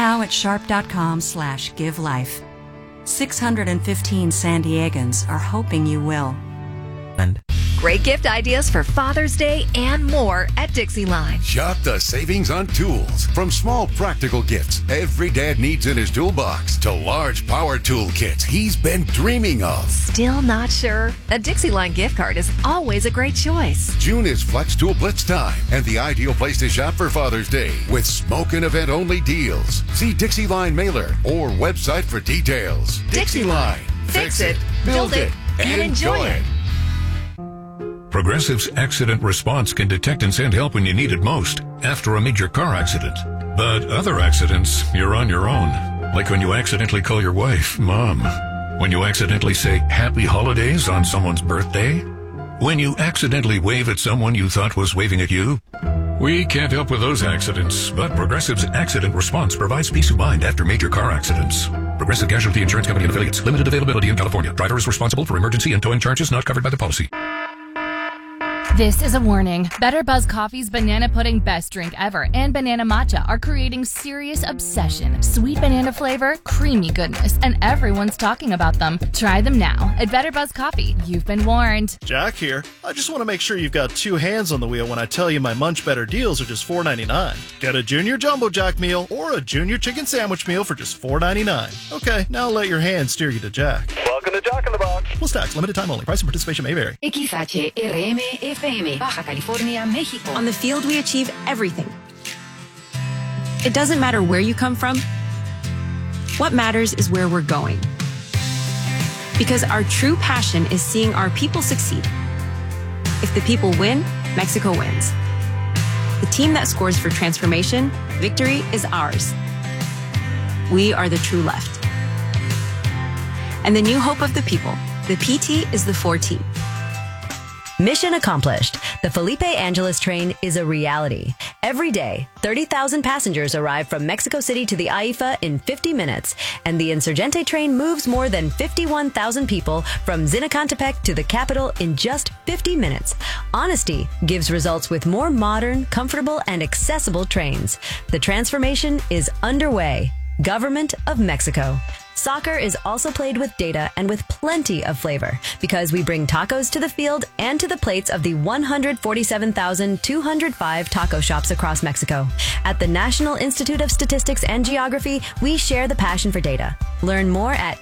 now at sharp.com/givelife. 615 San Diegans are hoping you will. Great gift ideas for Father's Day and more at Dixieline. Shop the savings on tools. From small practical gifts every dad needs in his toolbox to large power tool kits he's been dreaming of. Still not sure? A Dixieline gift card is always a great choice. June is Flex Tool Blitz time and the ideal place to shop for Father's Day with smoke and event only deals. See Dixieline mailer or website for details. Dixieline. Fix it, build it, and enjoy it. Progressive's Accident Response can detect and send help when you need it most after a major car accident. But other accidents, you're on your own. Like when you accidentally call your wife Mom. When you accidentally say Happy Holidays on someone's birthday. When you accidentally wave at someone you thought was waving at you. We can't help with those accidents, but Progressive's Accident Response provides peace of mind after major car accidents. Progressive Casualty Insurance Company and Affiliates. Limited availability in California. Driver is responsible for emergency and towing charges not covered by the policy. This is a warning. Better Buzz Coffee's Banana Pudding Best Drink Ever and Banana Matcha are creating serious obsession. Sweet banana flavor, creamy goodness, and everyone's talking about them. Try them now at Better Buzz Coffee. You've been warned. Jack here. I just want to make sure you've got two hands on the wheel when I tell you my Munch Better deals are just $4.99. Get a Junior Jumbo Jack meal or a Junior Chicken Sandwich meal for just $4.99. Okay, now let your hand steer you to Jack. Welcome to Jack in the Box. Plus tax, limited time only. Price and participation may vary. XH, RM, FM, Baja California, Mexico. On the field, we achieve everything. It doesn't matter where you come from. What matters is where we're going. Because our true passion is seeing our people succeed. If the people win, Mexico wins. The team that scores for transformation, victory is ours. We are the true left. And the new hope of the people, the PT is the 4T. Mission accomplished. The Felipe Angeles train is a reality. Every day, 30,000 passengers arrive from Mexico City to the AIFA in 50 minutes, and the Insurgente train moves more than 51,000 people from Zinacantepec to the capital in just 50 minutes. Honesty gives results with more modern, comfortable, and accessible trains. The transformation is underway. Government of Mexico. Soccer is also played with data and with plenty of flavor because we bring tacos to the field and to the plates of the 147,205 taco shops across Mexico. At the National Institute of Statistics and Geography, we share the passion for data. Learn more at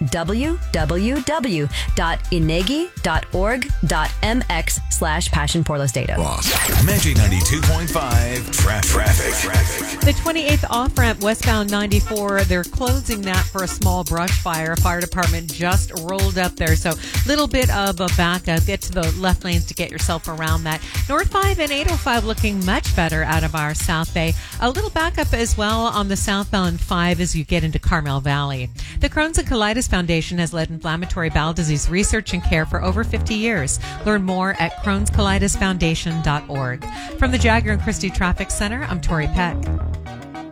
www.inegi.org.mx/passion por los data. Magic 92.5 traffic. The 28th off-ramp westbound 94, they're closing that for a small brush fire. Fire department just rolled up there, so little bit of a backup. Get to the left lanes to get yourself around that. North 5 and 805 looking much better out of our South Bay. A little backup as well on the southbound 5 as you get into Carmel Valley. The Crohn's and Colitis Foundation has led inflammatory bowel disease research and care for over 50 years. Learn more at crohnscolitisfoundation.org. From the Jagger and Christie Traffic Center, I'm Tori Peck.